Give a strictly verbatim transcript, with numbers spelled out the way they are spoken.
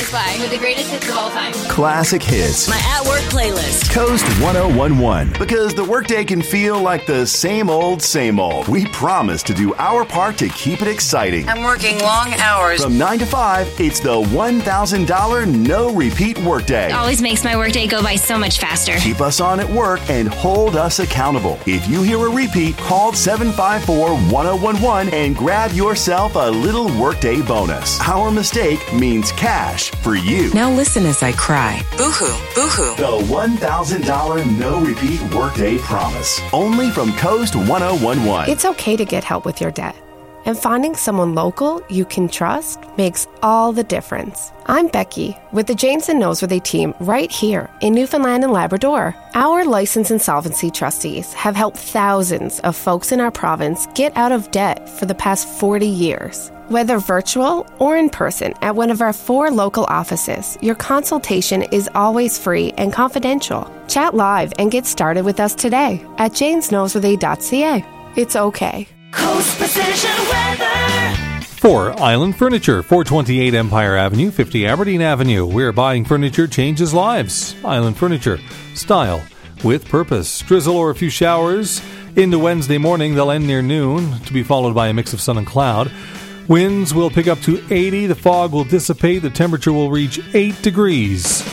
Wi-Fi with the greatest hits of all time. Classic hits. My at-work playlist. Coast ten eleven. Because the workday can feel like the same old, same old. We promise to do our part to keep it exciting. I'm working long hours. From nine to five, it's the one thousand dollars no-repeat workday. It always makes my workday go by so much faster. Keep us on at work and hold us accountable. If you hear a repeat, call seven five four, one zero one one and grab yourself a little workday bonus. Our mistake means cash for you. Now listen as I cry. Boo-hoo, boo-hoo. The one thousand dollars no-repeat workday promise. Only from Coast ten eleven. It's okay to get help with your debt. And finding someone local you can trust makes all the difference. I'm Becky with the James and Noseworthy team right here in Newfoundland and Labrador. Our licensed insolvency trustees have helped thousands of folks in our province get out of debt for the past forty years. Whether virtual or in person at one of our four local offices, your consultation is always free and confidential. Chat live and get started with us today at james noseworthy dot c a. It's okay. Coast Precision Weather. For Island Furniture, four twenty-eight Empire Avenue, fifty Aberdeen Avenue. Where buying furniture changes lives. Island Furniture. Style with purpose. Drizzle or a few showers into Wednesday morning. They'll end near noon, to be followed by a mix of sun and cloud. Winds will pick up to eighty. The fog will dissipate. The temperature will reach eight degrees.